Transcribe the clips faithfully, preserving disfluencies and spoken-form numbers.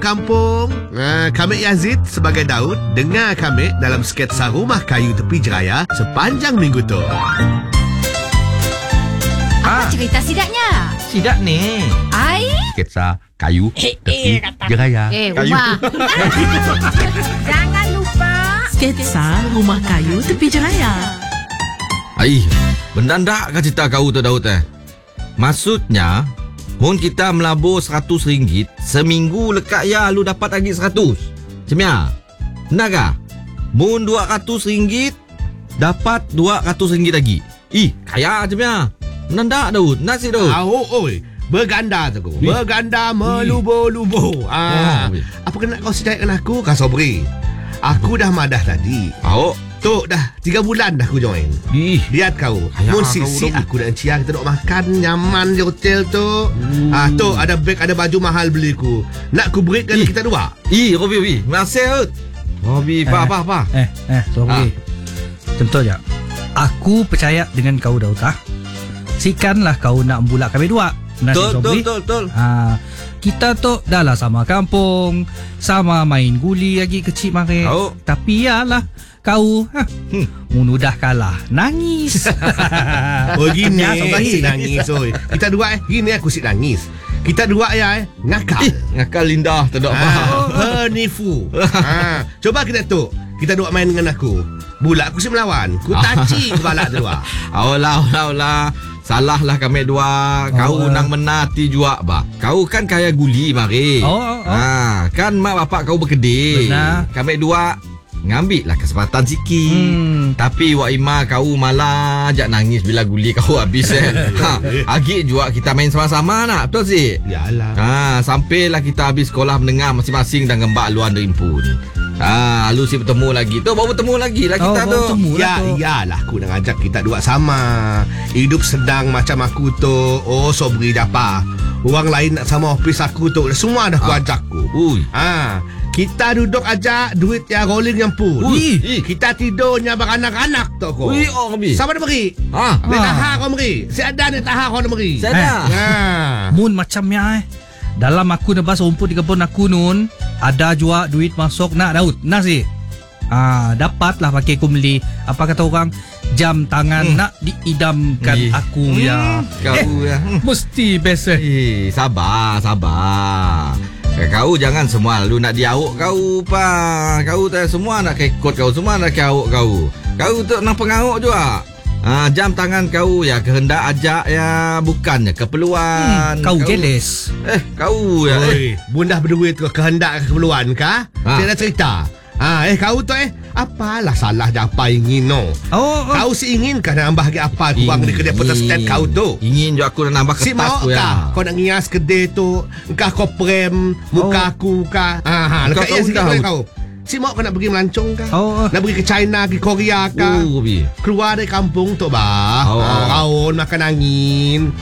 kampung. uh, Kami Yazid sebagai Daud. Dengar kami dalam sketsa Rumah Kayu Tepi Jeraya sepanjang minggu tu. Apa ah. cerita sidaknya? Sidak ni Ai? sketsa kayu Eh, tepi eh, kata. jeraya. Eh, kayu. Rumah Jangan lupa sketsa Rumah Kayu Tepi Jeraya. Ai, benda ndak kah cerita kau tu Daud eh? Maksudnya mun kita melabur seratus ringgit, seminggu lekat ya lu dapat lagi seratus. Cemia. Benar kah? Mun dua ratus ringgit dapat dua ratus ringgit lagi. Ih, kaya cemia. Benar ndak Daud? Nasi Daud. Ah, oh, oi. Berganda tu kau. Berganda melubo-lubo. Ah, Oh, apa kena kau sedaikan aku, Kak Sobri? Aku dah madah tadi. Au. Tok dah tiga bulan dah aku join. Ih, Lihat kau. Ayah, Mun kau sisi dah- aku dan Cia kita duk makan nyaman di hotel tu. Ah, tok ada beg ada baju mahal beli ku. Nak ku break kan Ih. kita dua. Ih, Robi, Robi. Masih Daud. Robi, apa, apa, apa? Eh, eh, sorry. Ah. Contoh je. Aku percaya dengan kau Daud ah. Sikanlah kau nak membulak kami dua. Benar si Betul, betul, Sobri? betul, betul. Ah, kita tu dah lah sama kampung, sama main guli lagi kecil mari. Oh. Tapi yalah kau ha, Hmm. mun udah kalah nangis. Oh gini Ya, Sobri. si nangis oi. Kita dua eh gini aku si nangis. Kita dua ya eh ngakal. Ih, ngakal lindah tak ada apa. Ah, penifu. Ah, coba kita tu. Kita dua main dengan aku. Bulak aku si melawan. Ku taci kepala tu dua. Alah, alah, alah. Salah lah kami dua. Kau Oh, nang menati jua ba. Kau kan kaya guli mari. Oh, oh, oh. Ha, kan mak bapak kau berkedai. Benar. Kami dua ngambil lah kesempatan sikit. Hmm. Tapi Wak Ima kau malah ajak nangis bila guli kau habis eh. Ha, agik jua kita main sama-sama nak. Betul sih? Yalah. Ha, sampailah kita habis sekolah menengah masing-masing dan ngembak luar rimpun. Ha, lu si bertemu lagi. Tu baru bertemu lagi lah kita Oh, tu. baru bertemu lah Ya, tu. iyalah aku nak ajak kita dua sama. Hidup sedang macam aku tu. Oh, Sobri Japa. Orang lain nak sama office aku tu. Semua dah aku Ah. ajak ku. Ui. Ha, kita duduk aja duit yang rolling yang pun. Ui. Ih. Kita tidurnya beranak-anak tu ko. Ui, oh Robi. Sama ada meri. Ha. Ni Ah. taha kau meri. Si ada ni taha kau meri. Saya dah. Ha. Mun macamnya eh. Dalam aku nebas rumput di kebun aku nun, ada jua duit masuk nak Daud. Nak sih. Ah, dapatlah pakai aku beli apa kata orang jam tangan Hmm. nak diidamkan Ih. aku Hmm, ya. Kau Eh, ya. Hmm. mesti best eh. Eh, sabar, sabar. Eh, kau jangan semua lu nak diauk kau pa. Kau tak semua nak kekot kau, semua nak kauk kau. Kau tu nak pengauk juga. Ah, jam tangan kau ya kehendak ajak ya bukannya keperluan. Hmm, kau jealous. Eh, kau ya. Eh. Oi, bunda berduit ke kehendak keperluan kah? Ha. Saya dah cerita. Ah, eh kau tu eh apalah salah dah apa ingin no. Oh, oh. Kau si ingin kan nambah lagi apa aku bang di kedai protestan kau tu. Ingin juga aku nak nambah Si kertas mau tu ya. kah kau nak ngias kedai tu, engkau kau prem muka Oh. aku kah? Ah, ha, Kau lekat tahu ya sikit dah. boleh kau. Si mau kau nak pergi melancong kah? Oh. Nak pergi ke China, ke Korea kah? Oh, Robi. Keluar dari kampung tu bah. Oh. Ah, kawan makan angin.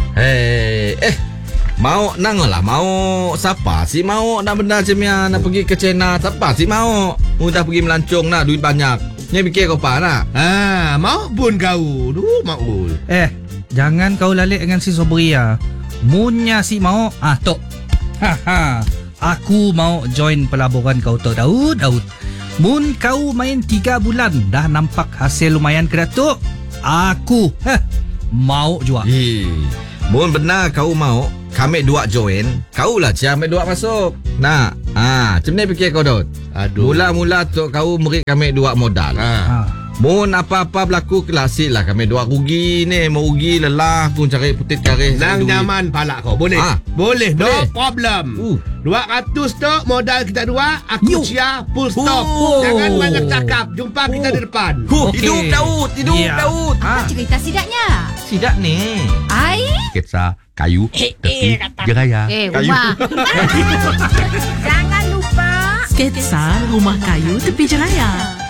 Eh, eh. Mau nang lah, mau siapa sih mau nak benda macam ni nak pergi ke China, siapa sih mau? Mudah pergi melancong nak duit banyak. Ni fikir kau apa nak? Ah, mau pun kau. Duh, mau. Eh, jangan kau lalik dengan si Sobri ya. Munnya si mau, ah tok. Ha ha. Aku mau join pelaburan kau tok Daud, Daud. Mun kau main tiga bulan dah nampak hasil lumayan ke Datuk? Aku, heh, mau juga. Eh, mun benar kau mau, kami dua join, kau lah cia kami dua masuk. Nak, ah, macam ni fikir kau Daud. Aduh. Mula-mula tu kau beri kami dua modal. Ah. Ha. Mun apa-apa berlaku klasik lah kami dua rugi ni, mau rugi lelah pun cari putit karih. Nang cari duit. nyaman pala kau. Boleh? Ah. Boleh. No Boleh. problem. Uh. dua ratus tu modal kita dua. Aku Yo. cia full stop. Oh. Jangan banyak cakap. Jumpa kita di depan. Huh, Okey. hidup Daud, hidup Ya. Daud. Apa cerita sidaknya? Sidak ni. Ai? Sketsa kayu Eh, tepi eh, kata. jeraya. Eh, Kayu. Rumah Jangan lupa Sketsa Rumah Kayu Tepi Jeraya.